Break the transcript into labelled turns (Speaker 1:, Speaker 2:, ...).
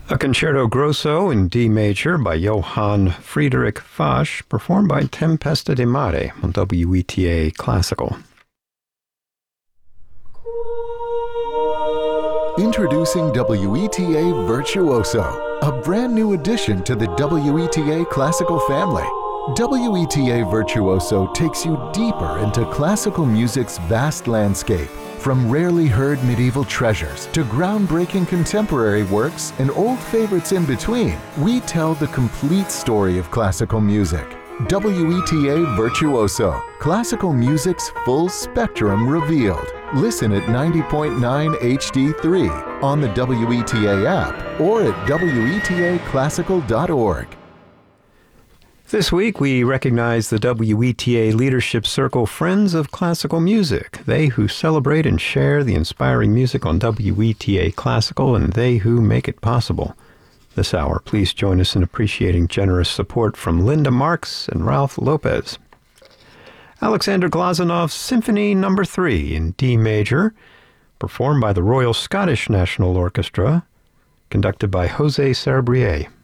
Speaker 1: A concerto grosso in D major by Johann Friedrich Fasch, performed by Tempesta di Mare on WETA Classical.
Speaker 2: Introducing WETA Virtuoso, a brand new addition to the WETA Classical family. WETA Virtuoso takes you deeper into classical music's vast landscape. From rarely heard medieval treasures to groundbreaking contemporary works and old favorites in between, we tell the complete story of classical music. WETA Virtuoso, classical music's full spectrum revealed. Listen at 90.9 HD3 on the WETA app or at wetaclassical.org.
Speaker 1: This week, we recognize the WETA Leadership Circle Friends of Classical Music, they who celebrate and share the inspiring music on WETA Classical and they who make it possible. This hour, please join us in appreciating generous support from Linda Marks and Ralph Lopez. Alexander Glazanov's Symphony No. 3 in D major, performed by the Royal Scottish National Orchestra, conducted by José Sarabrié.